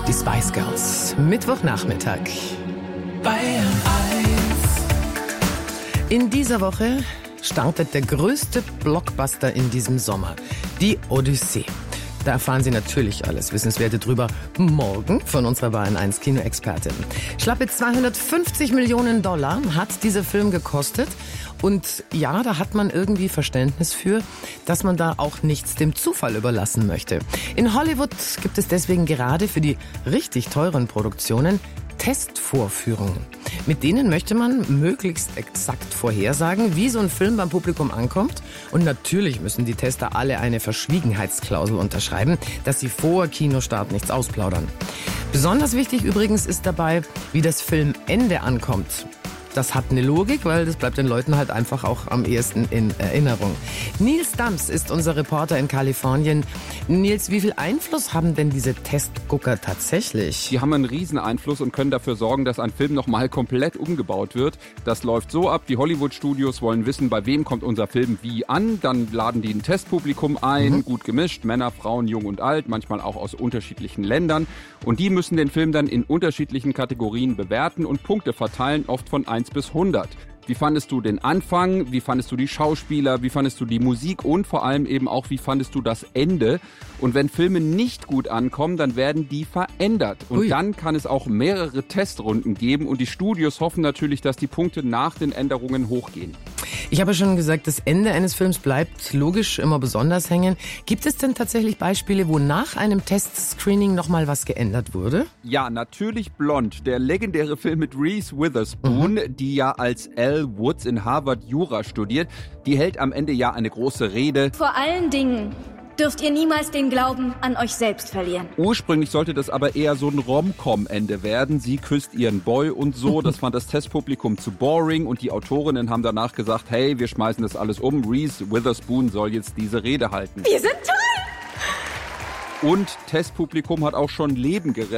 Die Spice Girls. Mittwochnachmittag. Bayern 1. In dieser Woche startet der größte Blockbuster in diesem Sommer. Die Odyssee. Da erfahren Sie natürlich alles Wissenswerte drüber morgen von unserer Bayern 1 Kinoexpertin. Schlappe $250 Millionen hat dieser Film gekostet. Und ja, da hat man irgendwie Verständnis für, dass man da auch nichts dem Zufall überlassen möchte. In Hollywood gibt es deswegen gerade für die richtig teuren Produktionen Testvorführungen. Mit denen möchte man möglichst exakt vorhersagen, wie so ein Film beim Publikum ankommt. Und natürlich müssen die Tester alle eine Verschwiegenheitsklausel unterschreiben, dass sie vor Kinostart nichts ausplaudern. Besonders wichtig übrigens ist dabei, wie das Filmende ankommt. Das hat eine Logik, weil das bleibt den Leuten halt einfach auch am ehesten in Erinnerung. Nils Dams ist unser Reporter in Kalifornien. Nils, wie viel Einfluss haben denn diese Testgucker tatsächlich? Die haben einen riesen Einfluss und können dafür sorgen, dass ein Film nochmal komplett umgebaut wird. Das läuft so ab, die Hollywood-Studios wollen wissen, bei wem kommt unser Film wie an. Dann laden die ein Testpublikum ein, gut gemischt, Männer, Frauen, jung und alt, manchmal auch aus unterschiedlichen Ländern. Und die müssen den Film dann in unterschiedlichen Kategorien bewerten und Punkte verteilen, oft von 1 bis 100. Wie fandest du den Anfang? Wie fandest du die Schauspieler? Wie fandest du die Musik? Und vor allem eben auch, wie fandest du das Ende? Und wenn Filme nicht gut ankommen, dann werden die verändert. Und dann kann es auch mehrere Testrunden geben. Und die Studios hoffen natürlich, dass die Punkte nach den Änderungen hochgehen. Ich habe schon gesagt, das Ende eines Films bleibt logisch immer besonders hängen. Gibt es denn tatsächlich Beispiele, wo nach einem Testscreening nochmal was geändert wurde? Ja, natürlich Blond, der legendäre Film mit Reese Witherspoon, die ja als Elle Woods in Harvard Jura studiert. Die hält am Ende ja eine große Rede. Vor allen Dingen dürft ihr niemals den Glauben an euch selbst verlieren. Ursprünglich sollte das aber eher so ein Rom-Com-Ende werden. Sie küsst ihren Boy und so. Das fand das Testpublikum zu boring und die Autorinnen haben danach gesagt, hey, wir schmeißen das alles um. Reese Witherspoon soll jetzt diese Rede halten. Wir sind toll! Und Testpublikum hat auch schon Leben gerettet.